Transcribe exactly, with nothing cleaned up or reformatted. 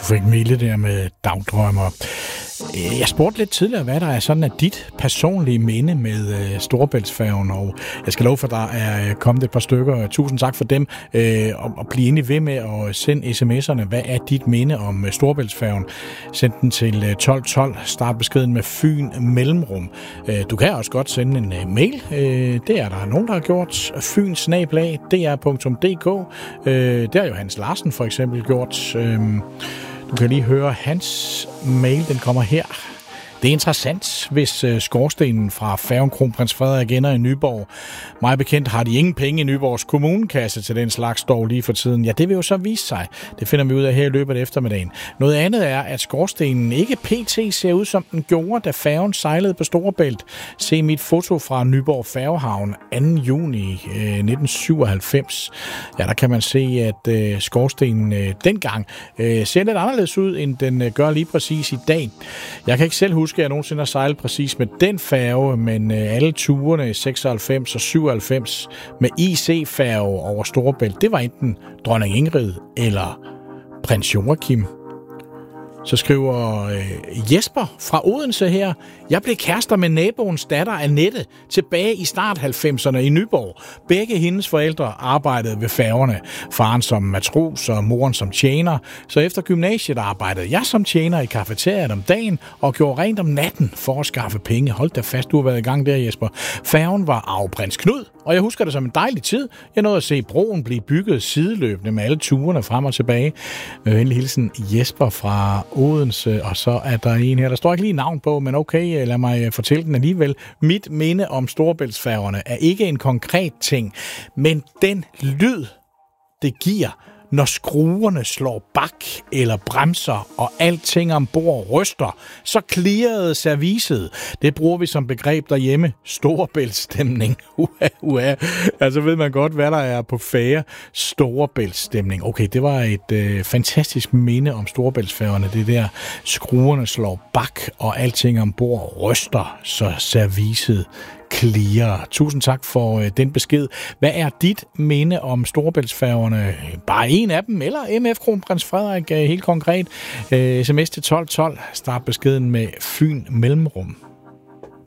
fik Mille der med Dagdrømmer. Jeg spurgte lidt tidligere, hvad der er sådan af dit personlige minde med øh, Storebæltsfærgen, og jeg skal love for, der er kommet et par stykker. Tusind tak for dem, øh, og, og bliv endelig ved med at sende sms'erne. Hvad er dit minde om øh, Storebæltsfærgen? Send den til øh, tolv tolv. Start beskeden med Fyn Mellemrum. Øh, du kan også godt sende en øh, mail. Øh, det er der nogen, der har gjort. fyn snabel-a d r punktum d k. Øh, det har Johannes Larsen for eksempel gjort. Øh, Du kan lige høre hans mail, den kommer her. Det er interessant, hvis skorstenen fra færgen Kronprins Frederik ender i Nyborg. Mig bekendt har de ingen penge i Nyborgs kommunekasse til den slags dog lige for tiden. Ja, det vil jo så vise sig. Det finder vi ud af her i løbet af eftermiddagen. Noget andet er, at skorstenen ikke pt. Ser ud, som den gjorde, da færgen sejlede på Storebælt. Se mit foto fra Nyborg Færgehavn anden juni nitten syvoghalvfems. Ja, der kan man se, at øh, skorstenen øh, dengang øh, ser lidt anderledes ud, end den øh, gør lige præcis i dag. Jeg kan ikke selv huske, at jeg nogensinde har sejlet præcis med den færge, men øh, alle turene i seksoghalvfems og syvoghalvfems med I C-færge over Storebælt, det var enten Dronning Ingrid eller Prins Joachim. Så skriver øh, Jesper fra Odense her: Jeg blev kærester med naboens datter Annette tilbage i start halvfemserne i Nyborg. Begge hendes forældre arbejdede ved færgerne. Faren som matros og moren som tjener. Så efter gymnasiet arbejdede jeg som tjener i kafeteriet om dagen og gjorde rent om natten for at skaffe penge. Hold da fast, du har været i gang der, Jesper. Færgen var arveprins Knud, og jeg husker det som en dejlig tid. Jeg nåede at se broen blive bygget sideløbende med alle turene frem og tilbage. Med venlig hilsen Jesper fra Odense, og så er der en her, der står ikke lige navn på, men okay, lad mig fortælle den alligevel. Mit minde om Storebæltsfærgerne er ikke en konkret ting, men den lyd, det giver, når skruerne slår bak eller bremser, og alting ombord ryster, så klirrede serviset. Det bruger vi som begreb derhjemme. Storebæltsstemning. Uha, uha. Altså ved man godt, hvad der er på færge. Storebæltsstemning. Okay, det var et øh, fantastisk minde om Storebæltsfærgerne. Det der, skruerne slår bak, og alting ombord ryster, så serviset klirrer. Tusind tak for øh, den besked. Hvad er dit minde om Storebæltsfærgerne? Bare en af dem, eller M F Kronprins Frederik øh, helt konkret? Øh, sms til tolv tolv. Start beskeden med Fyn Mellemrum.